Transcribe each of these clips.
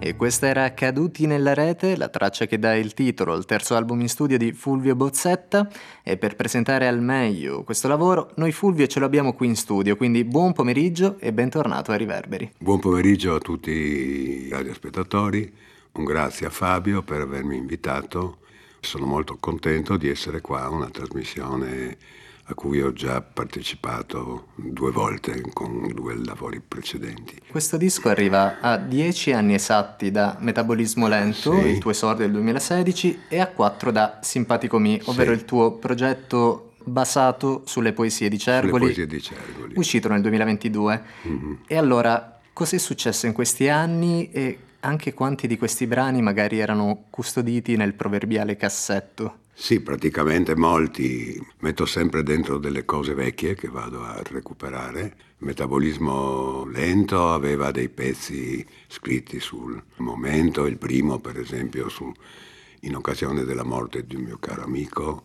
E questa era Caduti nella rete, la traccia che dà il titolo al terzo album in studio di Fulvio Bozzetta. E per presentare al meglio questo lavoro, noi Fulvio ce l'abbiamo qui in studio, quindi buon pomeriggio e bentornato a Riverberi. Buon pomeriggio a tutti i radiospettatori, un grazie a Fabio per avermi invitato. Sono molto contento di essere qua, una trasmissione a cui ho già partecipato 2 volte con 2 lavori precedenti. Questo disco arriva a 10 anni esatti da Metabolismo Lento, Sì. il tuo esordio del 2016, e a 4 da Simpatico Mi, ovvero Sì. il tuo progetto basato sulle poesie di Cervoli, Sulle poesie di Cervoli. uscito nel 2022. E allora, cos'è successo in questi anni e anche quanti di questi brani magari erano custoditi nel proverbiale cassetto? Sì, praticamente molti. Metto sempre dentro delle cose vecchie che vado a recuperare. Metabolismo Lento aveva dei pezzi scritti sul momento, il primo per esempio in occasione della morte di un mio caro amico,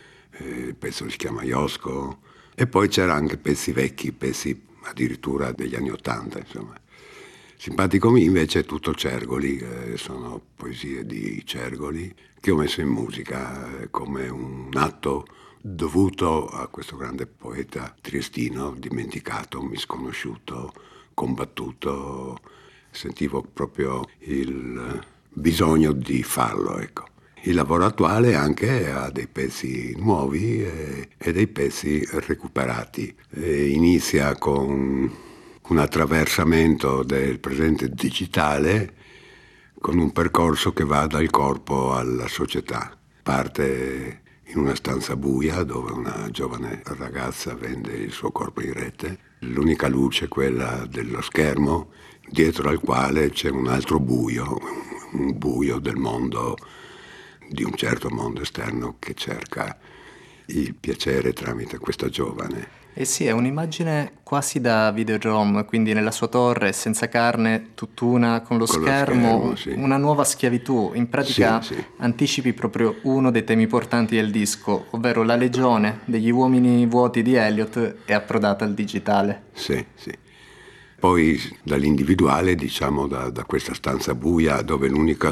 il pezzo si chiama Iosco, e poi c'era anche pezzi vecchi, pezzi addirittura degli anni '80, insomma. Simpatico Mi invece è tutto Cergoli, sono poesie di Cergoli che ho messo in musica come un atto dovuto a questo grande poeta triestino, dimenticato, misconosciuto, combattuto. Sentivo proprio il bisogno di farlo, ecco. Il lavoro attuale anche ha dei pezzi nuovi e dei pezzi recuperati. Inizia con un attraversamento del presente digitale con un percorso che va dal corpo alla società. Parte in una stanza buia dove una giovane ragazza vende il suo corpo in rete. L'unica luce è quella dello schermo, dietro al quale c'è un altro buio, un buio del mondo, di un certo mondo esterno che cerca il piacere tramite questa giovane. Eh sì, è un'immagine quasi da Videodrome, quindi nella sua torre, senza carne, tutt'una con lo Con lo schermo, schermo, sì. una nuova schiavitù. In pratica Sì. anticipi proprio uno dei temi portanti del disco, ovvero la legione degli uomini vuoti di Eliot è approdata al digitale. Sì. Poi dall'individuale, diciamo, da questa stanza buia dove l'unica